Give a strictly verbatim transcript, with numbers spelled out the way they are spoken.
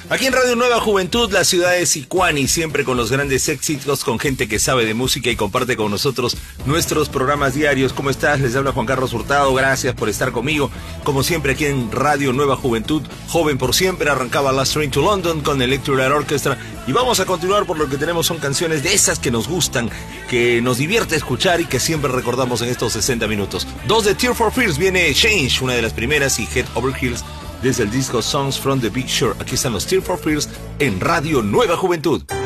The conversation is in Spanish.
Aquí en Radio Nueva Juventud, la ciudad de Sicuani, siempre con los grandes éxitos, con gente que sabe de música y comparte con nosotros nuestros programas diarios. ¿Cómo estás? Les habla Juan Carlos Hurtado, gracias por estar conmigo. Como siempre aquí en Radio Nueva Juventud, joven por siempre, arrancaba Last Train to London con Electric Light Orchestra. Y vamos a continuar, por lo que tenemos son canciones de esas que nos gustan, que nos divierte escuchar y que siempre recordamos en estos sesenta minutos. Dos de Tears for Fears, viene Change, una de las primeras, y Head Over Heels, desde el disco Songs from the Big Shore. Aquí están los Tears for Fears en Radio Nueva Juventud.